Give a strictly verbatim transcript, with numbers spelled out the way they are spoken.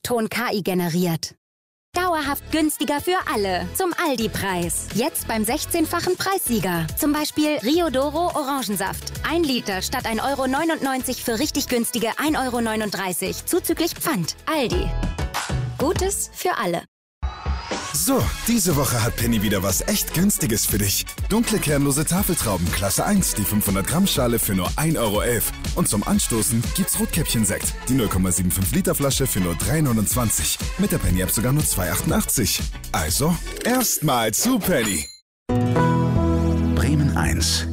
Ton K I generiert. Dauerhaft günstiger für alle. Zum Aldi-Preis. Jetzt beim sechzehnfachen Preissieger. Zum Beispiel Riodoro Orangensaft. Ein Liter statt ein Euro neunundneunzig für richtig günstige ein Euro neununddreißig. Zuzüglich Pfand. Aldi. Gutes für alle. So, diese Woche hat Penny wieder was echt Günstiges für dich. Dunkle kernlose Tafeltrauben Klasse eins, die fünfhundert Gramm Schale für nur ein Euro elf. Und zum Anstoßen gibt's Rotkäppchen-Sekt, die null Komma fünfundsiebzig Liter Flasche für nur drei neunundzwanzig. Mit der Penny-App sogar nur zwei achtundachtzig. Also, erstmal zu Penny. Bremen eins.